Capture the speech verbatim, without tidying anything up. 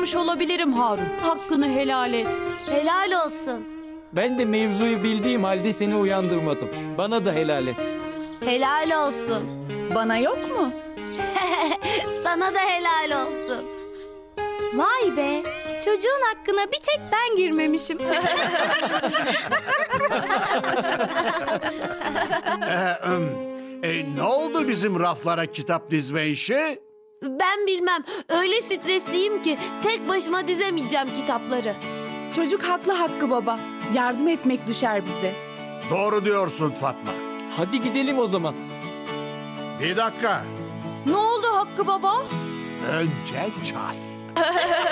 uyandırmış olabilirim Harun. Hakkını helal et. Helal olsun. Ben de mevzuyu bildiğim halde seni uyandırmadım. Bana da helal et. Helal olsun. Bana yok mu? Sana da helal olsun. Vay be, çocuğun hakkına bir tek ben girmemişim. E, ne oldu bizim raflara kitap dizme işi? Ben bilmem. Öyle stresliyim ki tek başıma dizemeyeceğim kitapları. Çocuk haklı Hakkı baba. Yardım etmek düşer bize. Doğru diyorsun Fatma. Hadi gidelim o zaman. Bir dakika. Ne oldu Hakkı baba? Önce çay.